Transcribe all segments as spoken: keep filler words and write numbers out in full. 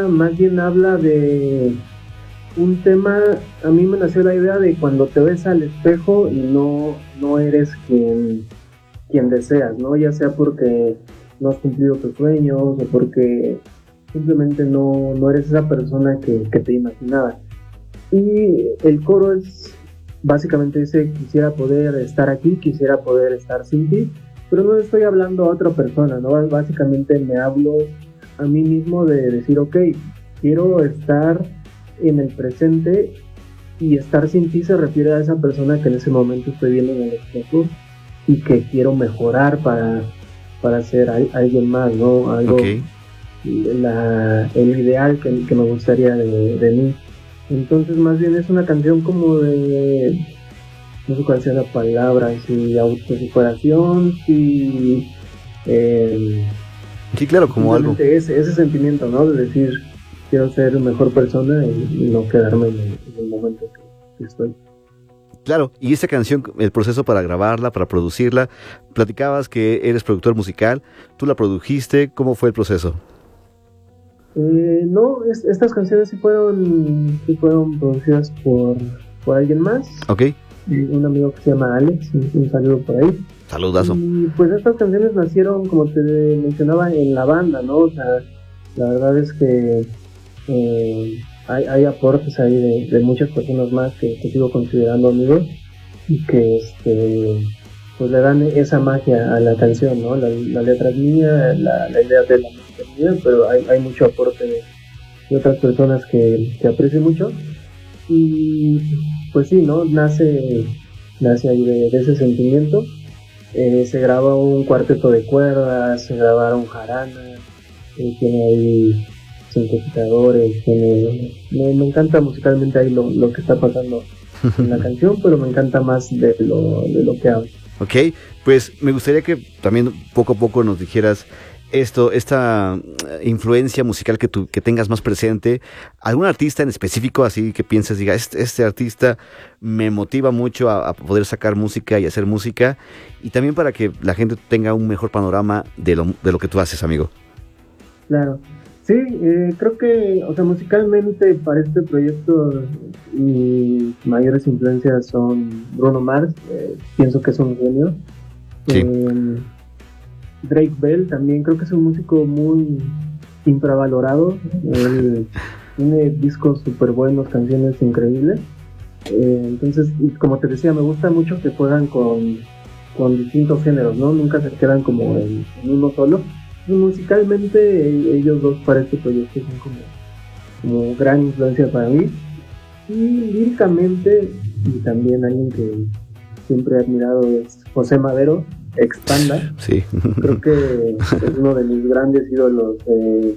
más bien habla de un tema. A mí me nació la idea de cuando te ves al espejo y no, no eres quien, quien deseas, ¿no? Ya sea porque no has cumplido tus sueños o porque simplemente no, no eres esa persona que, que te imaginabas. Y el coro es, básicamente dice, quisiera poder estar aquí, quisiera poder estar sin ti, pero no estoy hablando a otra persona, ¿no? Básicamente me hablo a mí mismo de decir, ok, quiero estar en el presente, y estar sin ti se refiere a esa persona que en ese momento estoy viendo en el espejo y que quiero mejorar para, para ser a, alguien más, ¿no? Algo, okay. la, el ideal que, que me gustaría de, de mí. Entonces más bien es una canción como de, no sé cuál sea la palabra, si autosuperación, si eh, sí, claro, como algo ese, ese sentimiento, ¿no? De decir, quiero ser mejor persona y, y no quedarme en el, en el momento que, que estoy. Claro, y esta canción, el proceso para grabarla, para producirla, platicabas que eres productor musical, tú la produjiste, ¿cómo fue el proceso? Eh, no, es, estas canciones sí fueron, sí fueron producidas por, por alguien más. Ok. Un amigo que se llama Alex, un, un saludo por ahí. Saludazo. Y pues estas canciones nacieron, como te mencionaba, en la banda, ¿no? O sea, la verdad es que eh, hay, hay aportes ahí de, de muchas personas más que, que sigo considerando amigos y que este pues le dan esa magia a la canción, ¿no? La, la letra es mía, la, la idea de la música es mía, pero hay, hay mucho aporte de, de otras personas que, que aprecio mucho. Y pues sí, ¿no? Nace, nace ahí de, de ese sentimiento. Eh, se graba un cuarteto de cuerdas, se grabaron jaranas, eh, tiene ahí sintetizadores, tiene... Me, me encanta musicalmente ahí lo, lo que está pasando en la canción, pero me encanta más de lo, de lo que hablo. Ok, pues me gustaría que también poco a poco nos dijeras esto, esta influencia musical que tú que tengas más presente, algún artista en específico así que pienses, diga, este, este artista me motiva mucho a, a poder sacar música y hacer música, y también para que la gente tenga un mejor panorama de lo, de lo que tú haces, amigo. Claro, sí, eh, creo que, o sea, musicalmente para este proyecto mis mayores influencias son Bruno Mars, eh, pienso que es un genio. Sí. Eh, Drake Bell también creo que es un músico muy infravalorado. Él tiene discos súper buenos, canciones increíbles. Eh, entonces, como te decía, me gusta mucho que juegan con, con distintos géneros, ¿no? Nunca se quedan como en, en uno solo. Y musicalmente, ellos dos para este proyecto son como, como gran influencia para mí. Y líricamente, y también alguien que siempre he admirado es José Madero, ex Panda. Sí. Creo que es uno de mis grandes ídolos de,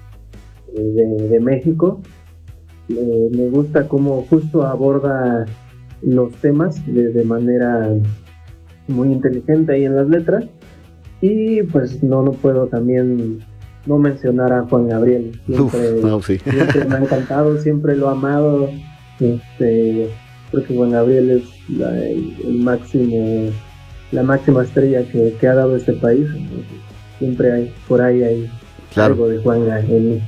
de, de México. Eh, me gusta cómo justo aborda los temas de, de manera muy inteligente ahí en las letras. Y pues no, no puedo también no mencionar a Juan Gabriel. Siempre, Uf, no, sí. siempre me ha encantado, siempre lo he amado. Este, creo que Juan Gabriel es la, el, el máximo, la máxima estrella que, que ha dado este país. Entonces, siempre hay, por ahí hay claro. Algo de Juan Gabriel.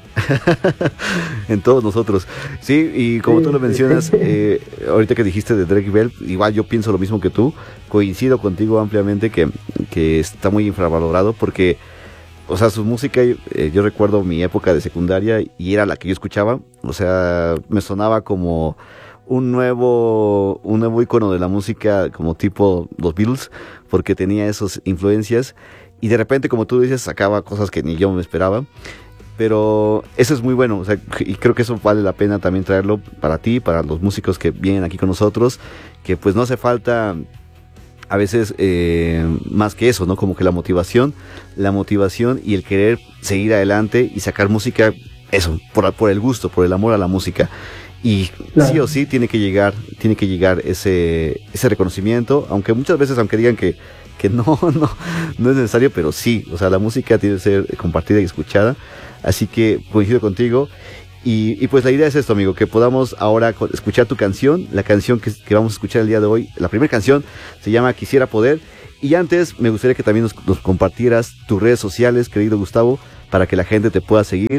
En todos nosotros. Sí, y como sí, tú lo mencionas, sí. eh, ahorita que dijiste de Drake Bell, igual yo pienso lo mismo que tú, coincido contigo ampliamente que, que está muy infravalorado porque, o sea, su música, eh, yo recuerdo mi época de secundaria y era la que yo escuchaba, o sea, me sonaba como un nuevo, un nuevo icono de la música como tipo los Beatles, porque tenía esas influencias y de repente, como tú dices, sacaba cosas que ni yo me esperaba. Pero eso es muy bueno, o sea, y creo que eso vale la pena también traerlo para ti, para los músicos que vienen aquí con nosotros, que pues no hace falta a veces eh, más que eso, ¿no? Como que la motivación, la motivación y el querer seguir adelante y sacar música, eso, por, por el gusto, por el amor a la música. Y claro, sí o sí tiene que llegar, tiene que llegar ese, ese reconocimiento, aunque muchas veces, aunque digan que, que no, no, no es necesario, pero sí, o sea, la música tiene que ser compartida y escuchada. Así que coincido contigo y, y pues la idea es esto, amigo, que podamos ahora escuchar tu canción, la canción que, que vamos a escuchar el día de hoy. La primera canción se llama Quisiera Poder, y antes me gustaría que también nos, nos compartieras tus redes sociales, querido Gustavo, para que la gente te pueda seguir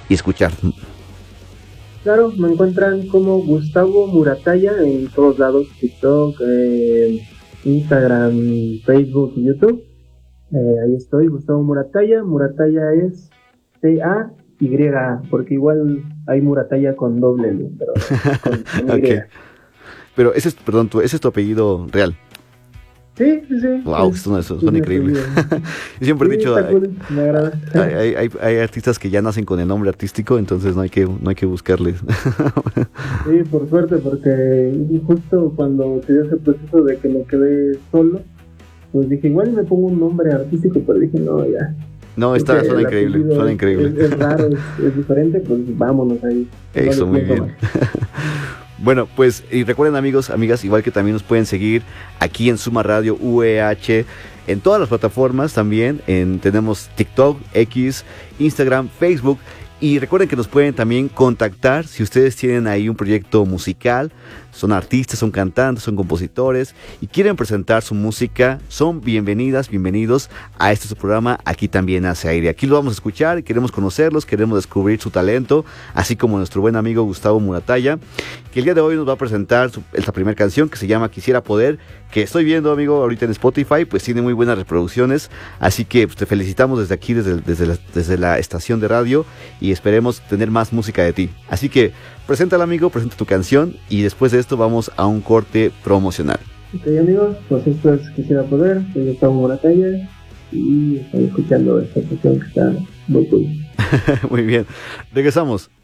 y escuchar. Claro, me encuentran como Gustavo Muratalla en todos lados, TikTok, eh, Instagram, Facebook y YouTube. Eh, ahí estoy, Gustavo Muratalla. Muratalla es T A Y A, porque igual hay Muratalla con doble L, pero con, con okay. Pero ese es, perdón, tu, ese es tu apellido real. Sí, sí, sí. Wow, es, eso, eso suena increíble. Yo siempre sí, he dicho, cool, me agrada. Hay, hay, hay, hay artistas que ya nacen con el nombre artístico, entonces no hay que, no hay que buscarles. Sí, por suerte, porque justo cuando se dio ese proceso de que me quedé solo, pues dije, igual me pongo un nombre artístico, pero dije, no, ya. No, está, suena increíble, suena increíble. Es, es raro, es, es diferente, pues vámonos ahí. Eso, no muy bien. Bueno, pues, y recuerden amigos, amigas, igual que también nos pueden seguir aquí en Suma Radio U E H, en todas las plataformas también, en, tenemos TikTok, X, Instagram, Facebook, y recuerden que nos pueden también contactar si ustedes tienen ahí un proyecto musical, son artistas, son cantantes, son compositores y quieren presentar su música, son bienvenidas, bienvenidos a este su programa, Aquí También Hace Aire. Aquí lo vamos a escuchar, queremos conocerlos, queremos descubrir su talento, así como nuestro buen amigo Gustavo Muratalla, que el día de hoy nos va a presentar su, esta primera canción que se llama Quisiera Poder, que estoy viendo, amigo, ahorita en Spotify, pues tiene muy buenas reproducciones, así que pues, te felicitamos desde aquí, desde, desde, la, desde la estación de radio, y esperemos tener más música de ti. Así que preséntala, amigo, presenta tu canción y después de esto vamos a un corte promocional. Ok, amigos, pues esto es Quisiera Poder, soy Gustavo Muratalla y estoy escuchando esta canción que está muy cool. Muy bien, regresamos.